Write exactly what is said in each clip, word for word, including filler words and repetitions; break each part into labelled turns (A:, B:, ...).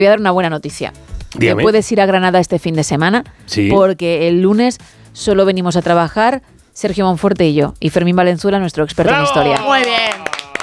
A: voy a dar una buena noticia.
B: Dígame.
A: Te puedes ir a Granada este fin de semana,
B: sí.
A: porque el lunes solo venimos a trabajar Sergio Monforte y yo, y Fermín Valenzuela, nuestro experto
B: ¡Bravo!
A: en historia.
C: Muy bien.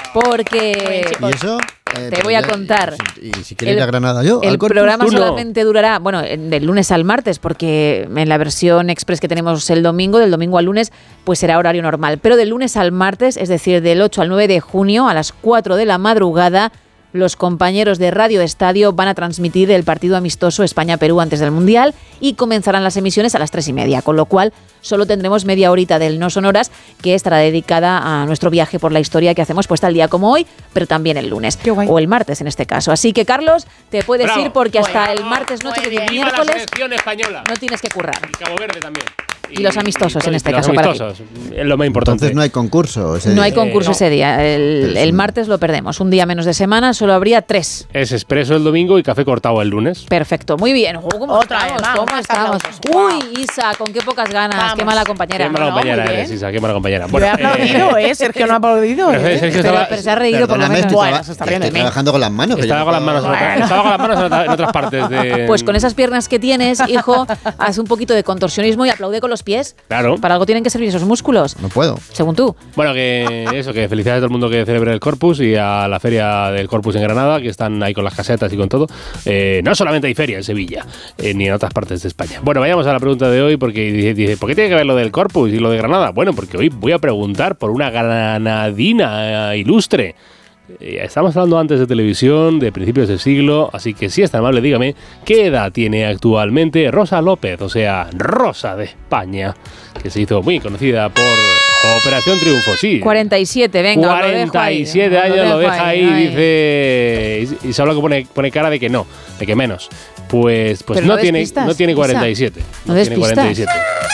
A: Porque
C: Muy
D: ¿Y eso? Eh,
A: te voy a contar.
D: Y si, si quieres ir a Granada yo,
A: el
D: al Corpus.
A: programa
B: Tú no.
A: solamente durará, bueno, del lunes al martes, porque en la versión express que tenemos el domingo, del domingo al lunes, pues será horario normal. Pero del lunes al martes, es decir, del ocho al nueve de junio, a las cuatro de la madrugada, los compañeros de Radio Estadio van a transmitir el partido amistoso España-Perú antes del Mundial y comenzarán las emisiones a las tres y media, con lo cual solo tendremos media horita del No Sonoras, que estará dedicada a nuestro viaje por la historia que hacemos pues tal día como hoy, pero también el lunes o el martes en este caso. Así que, Carlos, te puedes
B: Bravo.
A: ir porque hasta
C: Bueno,
A: el martes noche,
C: muy
A: que el
C: bien.
B: ¡Viva la
A: miércoles
B: selección española!
A: no tienes que currar.
B: Y Cabo Verde también.
A: Y los amistosos, en este
B: los
A: caso, para ti.
B: amistosos, es lo más importante.
D: Entonces no hay concurso. ese
A: No hay
D: día.
A: concurso
B: Eh, no.
A: ese día. El,
D: Pero
A: el
D: sí.
A: martes lo perdemos. Un día menos de semana, solo habría tres.
B: Es expreso el domingo y café cortado el lunes.
A: Perfecto, muy bien. Oh, ¿Cómo
C: Otra
A: estamos?
C: vez, vamos,
A: ¿Cómo
C: más
A: estamos?
C: aplausos.
A: Uy, Isa, con qué pocas ganas.
C: Vamos.
A: Qué mala compañera.
B: Qué mala
C: no,
B: compañera
C: muy
B: eres,
C: bien.
B: Isa, qué mala compañera.
C: Yo he aplaudido, ¿eh? Sergio no ha aplaudido.
B: Pero,
C: ¿eh?
B: Sergio
A: Pero,
B: estaba,
A: pero se ha reído por lo
D: Perdóname,
A: menos.
D: estoy,
C: Bueno,
D: traba-
C: se está
D: estoy
C: riendo de mí.
D: trabajando con las manos. que
B: estaba
D: yo
B: con las
D: puedo-
B: manos en otras, estaba con las manos en otras, en otras partes de...
A: Pues con esas piernas que tienes, hijo, haz un poquito de contorsionismo y aplaude con los pies.
B: Claro.
A: Para algo tienen que servir esos músculos,
D: No puedo.
A: según tú.
B: Bueno, que eso, que felicidades a todo el mundo que celebre el Corpus y a la feria del Corpus en Granada, que están ahí con las casetas y con todo. Eh, no solamente hay feria en Sevilla, eh, ni en otras partes de España. Bueno, vayamos a la pregunta de hoy, porque dice, dice, ¿por qué tiene que ver lo del Corpus y lo de Granada? Bueno, porque hoy voy a preguntar por una granadina eh, ilustre. Eh, Estamos hablando antes de televisión, de principios del siglo, así que si es tan amable, dígame, ¿qué edad tiene actualmente Rosa López, o sea, Rosa de España, que se hizo muy conocida por Operación Triunfo? Sí.
A: cuarenta y siete, venga, os lo dejo ahí.
B: cuarenta y siete
A: Os
B: años, lo deja ahí,
A: ay.
B: dice. Y se habla que pone, pone cara de que no, de que menos. Pues, pues
A: Pero
B: no,
A: no
B: tiene,
A: despistas,
B: no tiene
A: Isa.
B: cuarenta y siete.
A: No
B: tiene
A: despistas.
B: cuarenta y siete.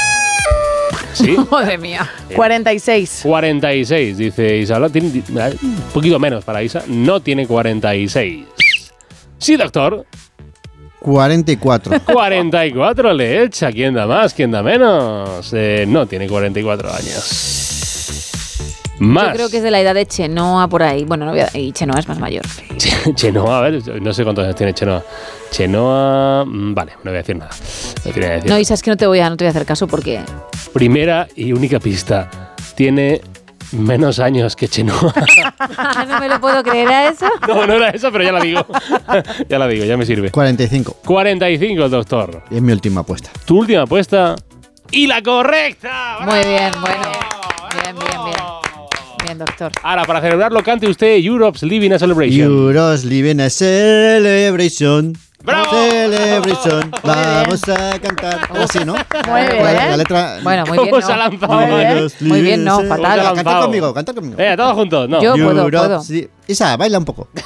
B: ¿Sí?
A: Madre mía.
C: cuarenta y seis.
B: cuarenta y seis, dice Isa. Tiene un poquito menos para Isa. No tiene cuarenta y seis. Sí, doctor.
D: cuarenta y cuatro.
B: cuarenta y cuatro le echa. ¿Quién da más? ¿Quién da menos? Eh, no tiene cuarenta y cuatro años. Más.
A: Yo creo que es de la edad de Chenoa por ahí. Bueno, no voy a, y Chenoa es más mayor.
B: Chenoa, a ver, no sé cuántos años tiene Chenoa. Chenoa, mm, vale, no voy a decir nada. No voy a decir.
A: No, Isa, es que no te voy a, no te voy a hacer caso porque...
B: Primera y única pista. Tiene menos años que Chenoa.
A: no me lo puedo creer a eso.
B: No, no era eso, pero ya la digo. Ya la digo, ya me sirve.
D: cuarenta y cinco.
B: cuarenta y cinco, doctor.
D: Es mi última apuesta.
B: Tu última apuesta. ¡Y la correcta! ¡Bravo!
A: Muy bien, bueno. Bien, bien, bien. Bien, doctor.
B: Ahora, para celebrarlo, cante usted Europe's Living a Celebration.
D: Euros living a celebration.
B: ¡Bravo!
D: Celebration. Vamos a cantar. Así, ¿no?
C: Muy bien.
D: La letra.
A: Bueno, muy bien,
B: ¿Cómo se ha
A: no.
B: lanzado?
C: Muy bien.
D: Euros
A: Muy bien, no,
D: living a-
A: fatal.
B: ¿Cómo se ha
D: Canta
B: lanzado?
D: conmigo, canta conmigo.
B: Venga, todos juntos. No.
A: Yo puedo,
D: Europe,
A: puedo.
D: sí. Isa, baila un poco.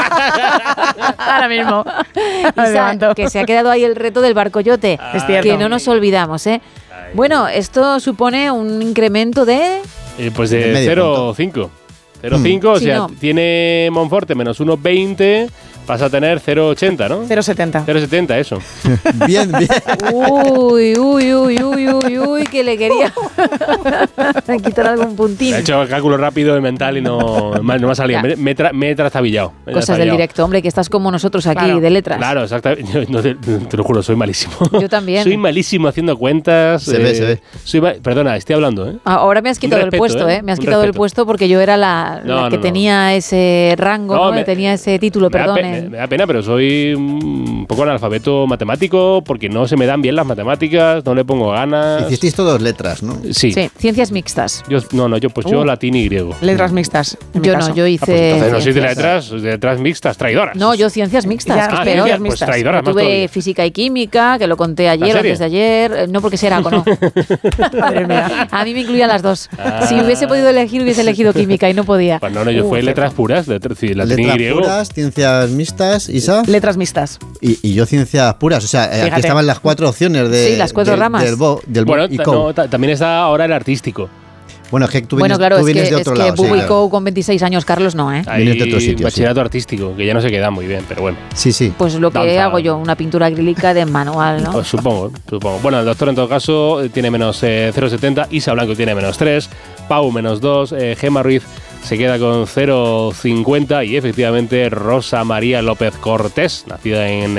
C: Ahora mismo. Me
A: Isa,
C: levanto.
A: que se ha quedado ahí el reto del barcoyote.
C: Es cierto.
A: Que no nos olvidamos, ¿eh? Bueno, esto supone un incremento de...
B: Eh, pues
D: De
B: de
D: medio
B: cero
D: punto.
B: coma cinco. cero coma cinco, o
A: Sí,
B: sea,
A: no.
B: tiene Monforte menos uno coma veinte, pasa a tener cero coma ochenta, ¿no?
C: cero coma setenta.
B: cero coma setenta, eso.
D: Bien, bien.
A: Uy, uy, uy, uy, uy, uy, que le quería quitar algún puntín.
B: He hecho cálculo rápido y mental y no, no me ha salido.
A: Ya.
B: Me, me, tra- me he trastabillado. Me he
A: Cosas del
B: trastabillado.
A: directo, hombre, que estás como nosotros aquí,
C: Claro.
A: de letras.
B: Claro, exactamente. Yo, no te, te lo juro, soy malísimo.
A: Yo también.
B: Soy malísimo haciendo cuentas.
D: Se ve, se ve.
B: Soy ma- Perdona, estoy hablando, ¿eh?
A: Ahora me has quitado
B: respeto,
A: el puesto,
B: ¿eh?
A: ¿eh? Me has
B: Un
A: quitado el
B: respeto.
A: puesto porque yo era la,
B: No,
A: la que
B: no, no.
A: tenía ese rango,
B: No,
A: ¿no?
B: me-
A: tenía ese título,
B: Me da,
A: perdón.
B: pe-
A: en-
B: me da pena, pero soy un poco analfabeto matemático porque no se me dan bien las matemáticas, no le pongo ganas.
D: Hicisteis todas letras, ¿no?
B: Sí.
A: Sí, ciencias mixtas.
B: Yo, no, no, yo pues yo
C: Uh.
B: latín y griego.
C: Letras mixtas. en mi
A: Yo
C: caso.
A: no, yo
B: Ah,
A: hice...
B: pues entonces no soy de
A: ciencias-
B: letras, soy de letras mixtas, traidoras.
A: No, yo ciencias mixtas,
C: Ya,
A: que es
C: ah,
A: peor.
C: ciencias
B: pues
C: mixtas.
B: traidoras más
A: Tuve
B: todavía.
A: física y química, que lo conté ayer o
B: serie?
A: antes de ayer. Eh, No porque sea Eraco, no.
C: Madre mía.
A: A mí me incluían las dos.
B: Ah.
A: Si hubiese podido elegir, hubiese elegido química y no podía.
B: Pues no, no, yo
A: Uh,
B: fue
A: qué
B: letras puras, letras, sí, latín y
D: Letras
B: griego.
D: puras, ciencias mixtas, Isa.
C: Letras mixtas.
D: Y, y yo ciencias puras. O sea, eh, aquí
C: Fíjate.
D: estaban las cuatro opciones de.
A: Sí, las cuatro
D: del-
A: ramas.
D: Del Bo, del Bo
B: Bueno,
D: y
B: ta-
D: Co.
B: no, ta- también está ahora el artístico.
D: Bueno, es que tú
A: Bueno,
D: vienes,
A: claro,
D: tú
A: es que,
D: vienes de
A: es
D: otro
A: que
D: lado. sí,
A: Bubu y
D: claro.
A: Co con veintiséis años, Carlos, no, ¿eh?
B: Hay
D: Vienes de otro sitio,
B: bachillerato artístico, que ya no se queda muy bien, pero bueno.
D: Sí, sí.
A: Pues lo que
B: Danza.
A: hago yo, una pintura acrílica de manual, ¿no?
B: Pues supongo, supongo. Bueno, el doctor en todo caso eh, tiene menos eh, cero coma setenta, Isa Blanco tiene menos tres, Pau menos dos, eh, Gemma Ruiz se queda con cero coma cincuenta y efectivamente Rosa María López Cortés, nacida en